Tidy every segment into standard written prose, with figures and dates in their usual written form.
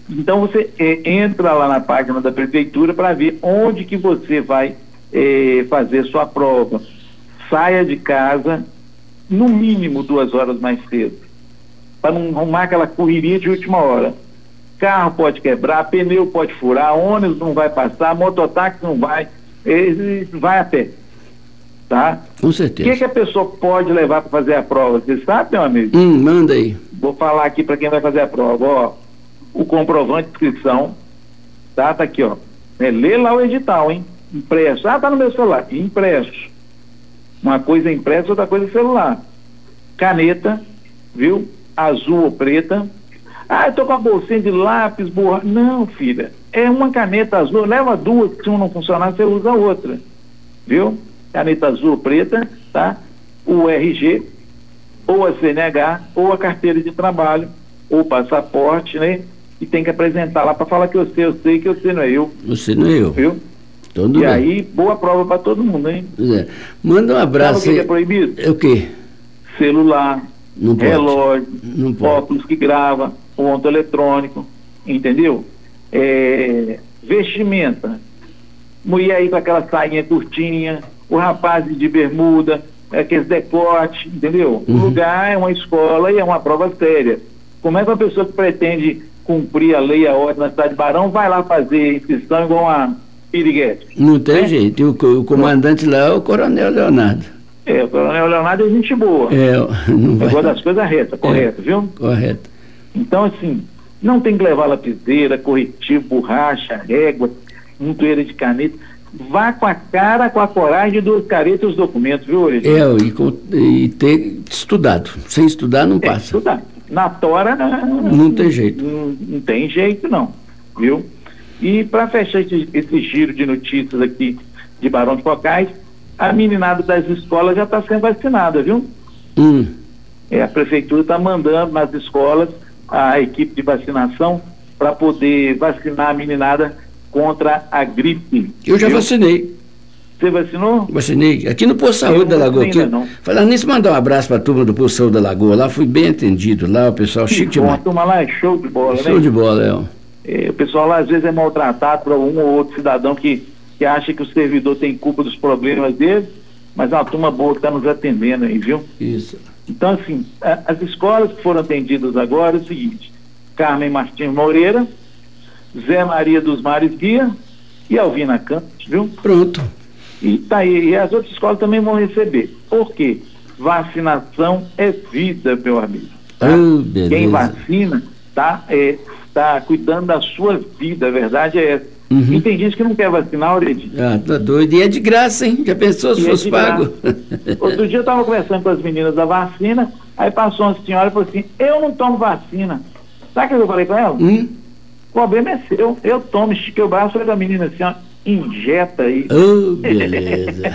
Então você entra lá na página da prefeitura para ver onde que você vai fazer sua prova. Saia de casa no mínimo 2 horas mais cedo, para não arrumar aquela correria de última hora. Carro pode quebrar, pneu pode furar, ônibus não vai passar, mototáxi não vai, vai a pé, tá? Com certeza. O que a pessoa pode levar para fazer a prova? Você sabe, meu amigo? Manda aí. Vou falar aqui para quem vai fazer a prova, ó. O comprovante de inscrição, tá aqui, ó. Lê lá o edital, hein? Impresso. Tá no meu celular. Impresso. Uma coisa é impresso, outra coisa é celular. Caneta, viu? Azul ou preta. Eu tô com a bolsinha de lápis, borracha. Não, filha. É uma caneta azul. Leva 2, se uma não funcionar, você usa a outra. Viu? Caneta azul ou preta, tá? O RG, ou a CNH, ou a carteira de trabalho, ou passaporte, né? E tem que apresentar lá para falar que eu sei que você não é eu. Você não é eu. Viu? Tudo bem. Aí, boa prova para todo mundo, hein? Manda um abraço. Sabe o que é proibido? É o quê? Celular, não pode. Relógio, não pode. Óculos que grava, ponto eletrônico, entendeu? Vestimenta. Mulher aí com aquela sainha curtinha, o rapaz de bermuda, aqueles decote, entendeu? O lugar é uma escola e é uma prova séria. Como é que uma pessoa que pretende cumprir a lei e a ordem na cidade de Barão vai lá fazer inscrição igual a piriguete? Não tem jeito. E o comandante lá é o Coronel Leonardo. O Coronel Leonardo é gente boa. Não vai. Agora das coisas retas, correto, viu? Correto. Então, assim, não tem que levar lapiseira, corretivo, borracha, régua, montoeira de caneta. Vá com a cara, com a coragem dos caretas e os documentos, viu, Orelha? E ter estudado. Sem estudar não passa. Estudar. Na tora não tem jeito. Não tem jeito, não, viu? E para fechar esse giro de notícias aqui de Barão de Cocais, a meninada das escolas já está sendo vacinada, viu? A prefeitura está mandando nas escolas a equipe de vacinação para poder vacinar a meninada contra a gripe. Eu já vacinei. Você vacinou? Vacinei. Aqui no Posto Saúde da Lagoa. Falando nisso, mandar um abraço para a turma do Posto Saúde da Lagoa. Lá fui bem atendido. Lá o pessoal chique demais. A turma lá é show de bola, né? Show de bola, o pessoal lá às vezes é maltratado por um ou outro cidadão que acha que o servidor tem culpa dos problemas dele, mas é uma turma boa que está nos atendendo aí, viu? Isso. Então, assim, as escolas que foram atendidas agora é o seguinte: Carmen Martins Moreira, Zé Maria dos Mares Guia e Alvina Campos, viu? Pronto. E tá aí, e as outras escolas também vão receber. Por quê? Vacinação é vida, meu amigo. Tá? Quem vacina tá cuidando da sua vida, a verdade é essa. E tem gente que não quer vacinar, Aurelia. Tá doido. E é de graça, hein? Já pensou se fosse pago? Outro dia eu estava conversando com as meninas da vacina, aí passou uma senhora e falou assim: eu não tomo vacina. Sabe o que eu falei com ela? O problema é seu. Eu tomo, estiquei o braço, falei com a menina assim, ó, injeta aí. Beleza.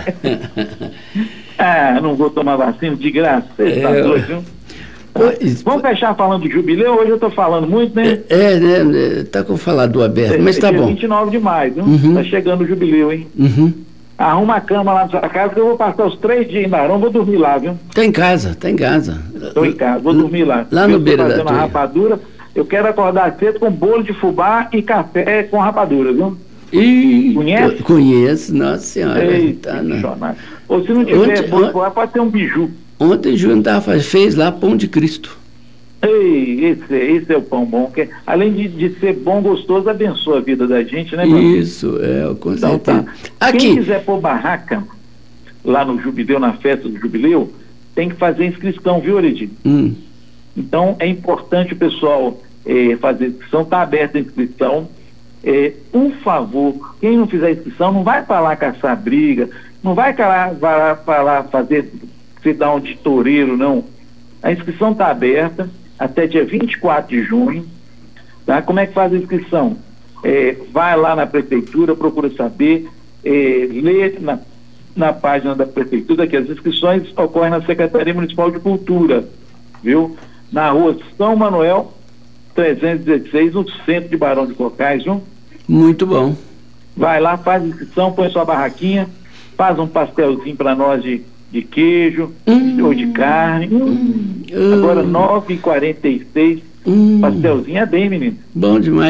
Não vou tomar vacina de graça. Você tá doido, viu? Vamos fechar falando de jubileu. Hoje eu estou falando muito, né? Né? Tá com o falador aberto, mas tá bom. 29 de maio, viu? Tá chegando o jubileu, hein? Arruma a cama lá na sua casa que eu vou passar os 3 dias em Barão, vou dormir lá, viu? Tá em casa. Estou em casa, vou dormir lá. Lá no beira da tua. Rapadura. Eu quero acordar cedo com bolo de fubá e café com rapadura, viu? Conhece? Conheço, nossa senhora. Ou se não tiver bolo de fubá, pode ter um biju. Ontem o Júnior fez lá pão de Cristo. Esse é o pão bom, que além de ser bom, gostoso, abençoa a vida da gente, né, meu amigo? Isso, com certeza. Então, tá. Quem quiser pôr barraca lá no jubileu, na festa do jubileu, tem que fazer inscrição, viu, Oredi? Então é importante o pessoal fazer inscrição, está aberta a inscrição. Por favor, quem não fizer inscrição, não vai para lá caçar briga, não vai para lá fazer dar de toureiro, não. A inscrição está aberta até dia 24 de junho. Tá? Como é que faz a inscrição? Vai lá na prefeitura, procura saber, lê na página da prefeitura que as inscrições ocorrem na Secretaria Municipal de Cultura, viu? Na rua São Manuel 316, no centro de Barão de Cocais, viu? Muito bom. Vai lá, faz a inscrição, põe sua barraquinha, faz um pastelzinho para nós de queijo ou de carne. Agora 9h46, pastelzinho é bem, menino. Bom demais.